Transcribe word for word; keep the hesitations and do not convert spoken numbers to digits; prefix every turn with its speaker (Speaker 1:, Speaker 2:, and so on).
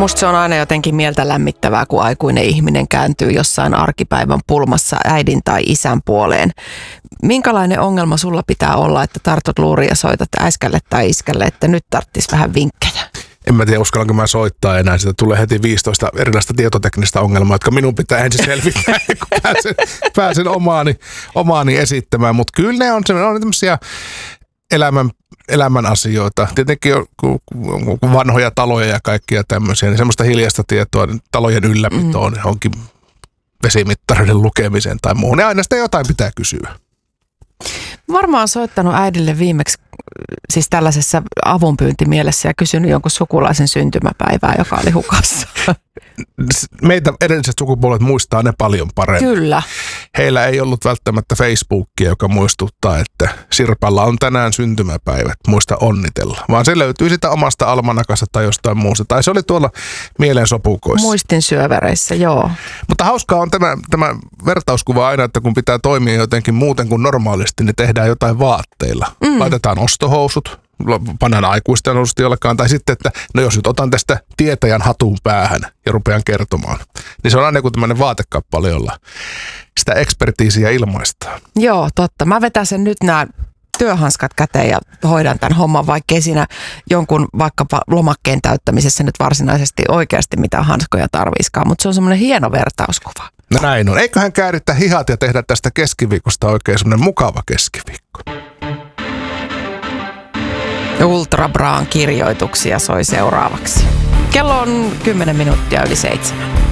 Speaker 1: Musta se on aina jotenkin mieltä lämmittävää, kun aikuinen ihminen kääntyy jossain arkipäivän pulmassa äidin tai isän puoleen. Minkälainen ongelma sulla pitää olla, että tartut luuriin ja soitat äiskälle tai iskälle, että nyt tarttis vähän vinkkejä?
Speaker 2: En mä tiedä, uskallanko mä soittaa enää. Siitä tulee heti viisitoista erilaista tietoteknistä ongelmaa, jotka minun pitää ensin selvittää, kun pääsen, pääsen omaani, omaani esittämään. Mutta kyllä ne on, on tämmöisiä elämän, elämän asioita. Tietenkin on, kun vanhoja taloja ja kaikkia tämmöisiä, niin semmoista hiljaista tietoa talojen ylläpitoon, mm. onkin vesimittareiden lukemiseen tai muuhun. Ja aina sitä jotain pitää kysyä.
Speaker 1: Varmaan soittanut äidille viimeksi siis tällaisessa avunpyyntimielessä ja kysynyt jonkun sukulaisen syntymäpäivää, joka oli hukassa.
Speaker 2: Meitä edelliset sukupolvet muistaa ne paljon paremmin.
Speaker 1: Kyllä.
Speaker 2: Heillä ei ollut välttämättä Facebookia, joka muistuttaa, että Sirpalla on tänään syntymäpäivät, muista onnitella. Vaan se löytyy sitä omasta almanakasta tai jostain muusta. Tai se oli tuolla mielensopukoissa.
Speaker 1: Muistin syövereissä, joo.
Speaker 2: Mutta hauskaa on tämä, tämä vertauskuva aina, että kun pitää toimia jotenkin muuten kuin normaalisti, niin tehdään jotain vaatteilla. Mm. Laitetaan ostohousut, pannaan aikuisten housut jollekaan. Tai sitten, että no jos nyt otan tästä tietäjän hatun päähän ja rupean kertomaan. Niin se on aina kuin tämmöinen vaatekappale, jolla sitä ekspertiisiä ilmaistaan.
Speaker 1: Joo, totta. Mä vetäsen nyt nämä työhanskat käteen ja hoidan tämän homman, vaikkei siinä jonkun vaikkapa lomakkeen täyttämisessä nyt varsinaisesti oikeasti mitään hanskoja tarviiskaan, mutta se on semmoinen hieno vertauskuva.
Speaker 2: No näin on. Eiköhän käärittää hihat ja tehdä tästä keskiviikosta oikein semmoinen mukava keskiviikko.
Speaker 1: Ultra Braan kirjoituksia soi seuraavaksi. Kello on kymmenen minuuttia yli seitsemän.